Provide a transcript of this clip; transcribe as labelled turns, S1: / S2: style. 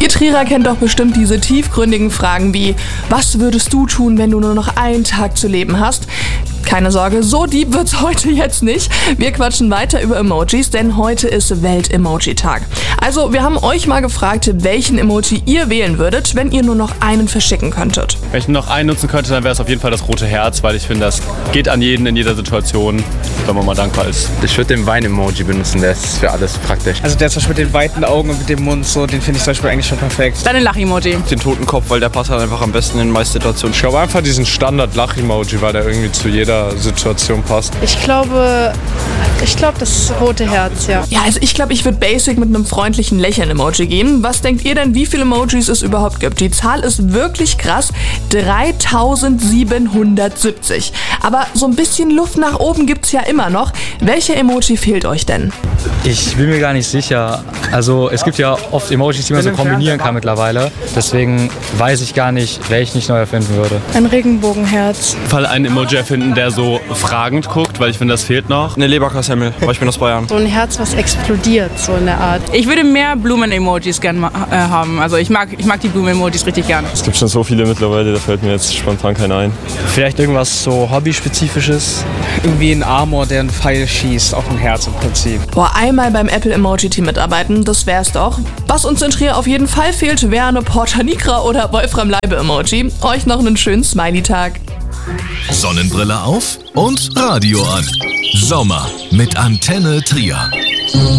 S1: Ihr Trierer kennt doch bestimmt diese tiefgründigen Fragen wie: Was würdest du tun, wenn du nur noch einen Tag zu leben hast? Keine Sorge, so deep wird's heute jetzt nicht. Wir quatschen weiter über Emojis, denn heute ist Welt-Emoji-Tag. Also, wir haben euch mal gefragt, welchen Emoji ihr wählen würdet, wenn ihr nur noch einen verschicken könntet.
S2: Wenn ich nur noch einen nutzen könnte, dann wäre es auf jeden Fall das rote Herz, weil ich finde, das geht an jeden in jeder Situation, wenn man mal dankbar ist.
S3: Ich würde den Wein-Emoji benutzen, der ist für alles praktisch.
S4: Also der zum Beispiel mit den weiten Augen und mit dem Mund, so, den finde ich zum Beispiel eigentlich schon perfekt.
S5: Dann ein Lach-Emoji.
S6: Den Totenkopf, weil der passt halt einfach am besten in meisten Situationen.
S7: Ich glaube einfach diesen Standard-Lach-Emoji, weil der irgendwie zu jeder Situation passt.
S8: Ich glaube das rote Herz, ja.
S1: Ja, also ich glaube, ich würde basic mit einem freundlichen Lächeln-Emoji gehen. Was denkt ihr denn, wie viele Emojis es überhaupt gibt? Die Zahl ist wirklich krass, 3770. Aber so ein bisschen Luft nach oben gibt's ja immer noch. Welcher Emoji fehlt euch denn?
S9: Ich bin mir gar nicht sicher. Also es gibt ja oft Emojis, die man so kombinieren kann mittlerweile. Deswegen weiß ich gar nicht, welchen ich neu erfinden würde.
S8: Ein Regenbogenherz.
S2: Auf jeden Fall einen Emoji erfinden, der so fragend guckt, weil ich finde, das fehlt noch.
S6: Eine Leberkassemmel, weil ich bin aus Bayern.
S8: So ein Herz, was explodiert, so in der Art.
S5: Ich würde mehr Blumen-Emojis gerne haben. Also ich mag die Blumen-Emojis richtig gerne.
S7: Es gibt schon so viele mittlerweile, da fällt mir jetzt spontan keiner ein.
S9: Vielleicht irgendwas so Hobby-spezifisches.
S4: Irgendwie ein Armor, der einen Pfeil schießt, auf ein Herz im Prinzip.
S1: Boah, einmal beim Apple-Emoji-Team mitarbeiten, das wär's doch. Was uns in Trier auf jeden Fall fehlt, wäre eine Porta Nigra oder Wolfram-Leibe-Emoji. Euch noch einen schönen Smiley-Tag.
S10: Sonnenbrille auf und Radio an. Sommer mit Antenne Trier.